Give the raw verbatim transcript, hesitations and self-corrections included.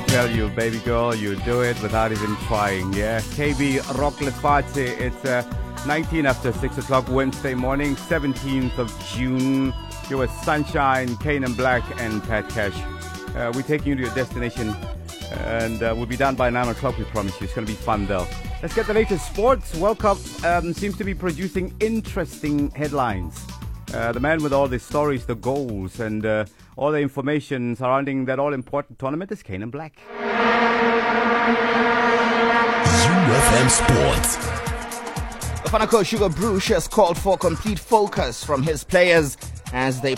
tell you, baby girl, you do it without even trying, yeah? K B Rock Lefatshe, it's uh, nineteen after six o'clock Wednesday morning, seventeenth of June. You're with Sunshine, Kane Black, and Pat Cash. Uh, we're taking you to your destination, and uh, we'll be done by nine o'clock, we promise you. It's going to be fun, though. Let's get the latest sports. World Cup um, seems to be producing interesting headlines. Uh, the man with all the stories, the goals, and uh, all the information surrounding that all-important tournament is Kane Black. U F M Sports. Bafana coach Hugo Broos has called for complete focus from his players as they